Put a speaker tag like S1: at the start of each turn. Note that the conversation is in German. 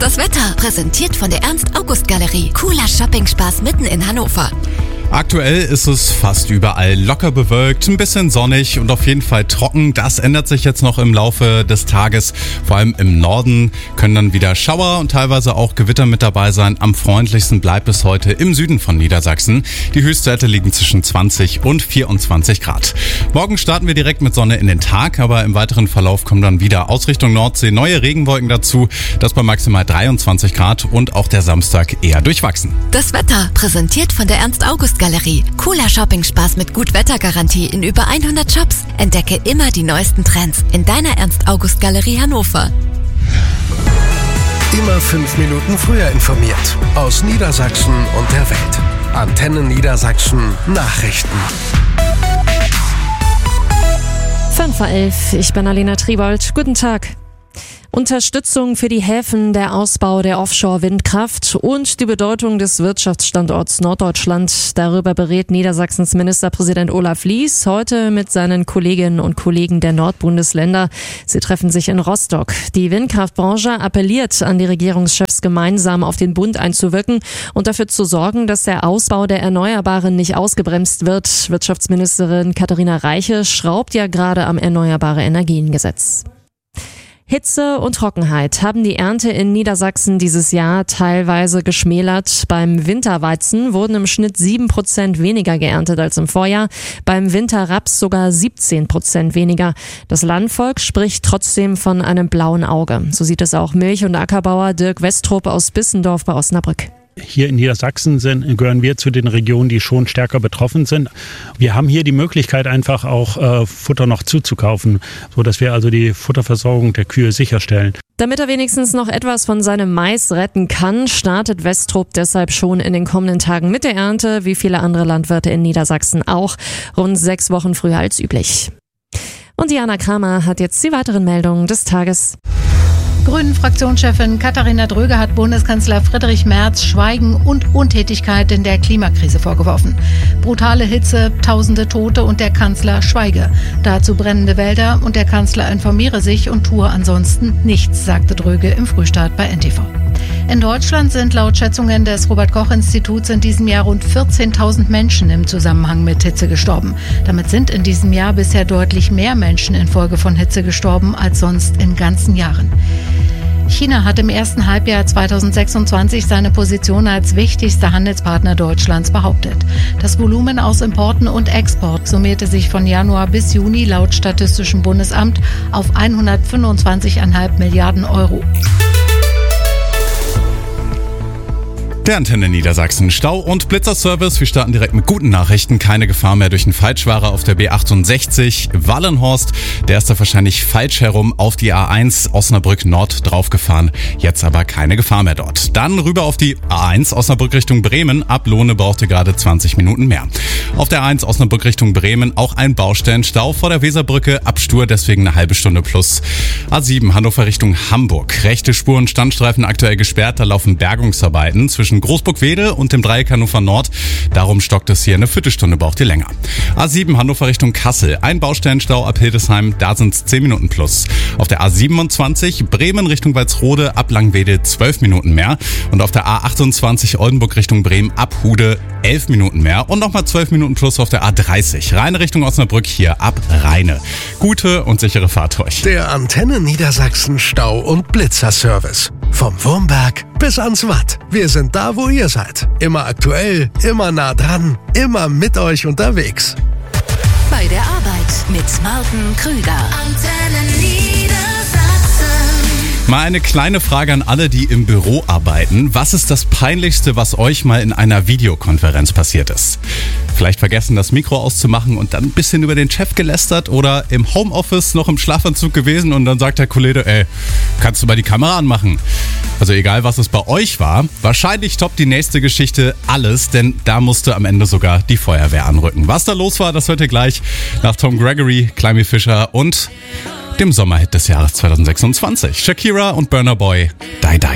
S1: Das Wetter, präsentiert von der Ernst-August-Galerie. Cooler Shopping-Spaß mitten in Hannover.
S2: Aktuell ist es fast überall locker bewölkt, ein bisschen sonnig und auf jeden Fall trocken. Das ändert sich jetzt noch im Laufe des Tages. Vor allem im Norden können dann wieder Schauer und teilweise auch Gewitter mit dabei sein. Am freundlichsten bleibt es heute im Süden von Niedersachsen. Die Höchstwerte liegen zwischen 20 und 24 Grad. Morgen starten wir direkt mit Sonne in den Tag, aber im weiteren Verlauf kommen dann wieder aus Richtung Nordsee neue Regenwolken dazu. Das bei maximal 23 Grad und auch der Samstag eher durchwachsen.
S1: Das Wetter, präsentiert von der Ernst-August-Galerie. Cooler Shopping-Spaß mit Gut-Wetter-Garantie in über 100 Shops. Entdecke immer die neuesten Trends in deiner Ernst-August-Galerie Hannover.
S3: Immer 5 Minuten früher informiert. Aus Niedersachsen und der Welt. Antenne Niedersachsen Nachrichten.
S4: 5:11 Uhr, ich bin Alena Triebold. Guten Tag. Unterstützung für die Häfen, der Ausbau der Offshore-Windkraft und die Bedeutung des Wirtschaftsstandorts Norddeutschland. Darüber berät Niedersachsens Ministerpräsident Olaf Lies heute mit seinen Kolleginnen und Kollegen der Nordbundesländer. Sie treffen sich in Rostock. Die Windkraftbranche appelliert an die Regierungschefs, gemeinsam auf den Bund einzuwirken und dafür zu sorgen, dass der Ausbau der Erneuerbaren nicht ausgebremst wird. Wirtschaftsministerin Katharina Reiche schraubt ja gerade am Erneuerbare-Energien-Gesetz. Hitze und Trockenheit haben die Ernte in Niedersachsen dieses Jahr teilweise geschmälert. Beim Winterweizen wurden im Schnitt 7% weniger geerntet als im Vorjahr. Beim Winterraps sogar 17% weniger. Das Landvolk spricht trotzdem von einem blauen Auge. So sieht es auch Milch- und Ackerbauer Dirk Westrup aus Bissendorf bei Osnabrück.
S5: Hier in Niedersachsen gehören wir zu den Regionen, die schon stärker betroffen sind. Wir haben hier die Möglichkeit, einfach auch Futter noch zuzukaufen, sodass wir also die Futterversorgung der Kühe sicherstellen.
S4: Damit er wenigstens noch etwas von seinem Mais retten kann, startet Westrup deshalb schon in den kommenden Tagen mit der Ernte, wie viele andere Landwirte in Niedersachsen auch, rund 6 Wochen früher als üblich. Und Diana Kramer hat jetzt die weiteren Meldungen des Tages.
S6: Grünen-Fraktionschefin Katharina Dröge hat Bundeskanzler Friedrich Merz Schweigen und Untätigkeit in der Klimakrise vorgeworfen. Brutale Hitze, tausende Tote und der Kanzler schweige. Dazu brennende Wälder und der Kanzler informiere sich und tue ansonsten nichts, sagte Dröge im Frühstart bei NTV. In Deutschland sind laut Schätzungen des Robert-Koch-Instituts in diesem Jahr rund 14.000 Menschen im Zusammenhang mit Hitze gestorben. Damit sind in diesem Jahr bisher deutlich mehr Menschen infolge von Hitze gestorben als sonst in ganzen Jahren. China hat im ersten Halbjahr 2026 seine Position als wichtigster Handelspartner Deutschlands behauptet. Das Volumen aus Importen und Export summierte sich von Januar bis Juni laut Statistischem Bundesamt auf 125,5 Milliarden Euro.
S2: Der Antenne Niedersachsen Stau- und Blitzerservice. Wir starten direkt mit guten Nachrichten. Keine Gefahr mehr durch einen Falschfahrer auf der B68 Wallenhorst. Der ist da wahrscheinlich falsch herum auf die A1 Osnabrück Nord draufgefahren. Jetzt aber keine Gefahr mehr dort. Dann rüber auf die A1 Osnabrück Richtung Bremen. Ab Lohne brauchte gerade 20 Minuten mehr. Auf der A1 Osnabrück Richtung Bremen auch ein Baustellenstau vor der Weserbrücke. Ab Stur deswegen eine halbe Stunde plus. A7 Hannover Richtung Hamburg. Rechte Spur- und Standstreifen aktuell gesperrt. Da laufen Bergungsarbeiten zwischen Großburg-Wedel und dem Dreieck Hannover Nord. Darum stockt es hier eine Viertelstunde, braucht ihr länger. A7 Hannover Richtung Kassel. Ein Baustellenstau ab Hildesheim, da sind es 10 Minuten plus. Auf der A27 Bremen Richtung Walsrode ab Langwedel 12 Minuten mehr. Und auf der A28 Oldenburg Richtung Bremen ab Hude 11 Minuten mehr. Und nochmal 12 Minuten plus auf der A30 Rheine Richtung Osnabrück hier ab Rheine. Gute und sichere Fahrt euch.
S3: Der Antenne Niedersachsen Stau- und Blitzerservice. Vom Wurmberg bis ans Watt. Wir sind da, wo ihr seid. Immer aktuell, immer nah dran, immer mit euch unterwegs.
S1: Bei der Arbeit mit Martin Krüger. Antenne Niedersachsen.
S2: Mal eine kleine Frage an alle, die im Büro arbeiten. Was ist das Peinlichste, was euch mal in einer Videokonferenz passiert ist? Vielleicht vergessen, das Mikro auszumachen und dann ein bisschen über den Chef gelästert oder im Homeoffice noch im Schlafanzug gewesen und dann sagt der Kollege, kannst du mal die Kamera anmachen? Also egal, was es bei euch war, wahrscheinlich toppt die nächste Geschichte alles, denn da musste am Ende sogar die Feuerwehr anrücken. Was da los war, das hört ihr gleich nach Tom Gregory, Climby Fisher und dem Sommerhit des Jahres 2026. Shakira und Burna Boy, Die Die.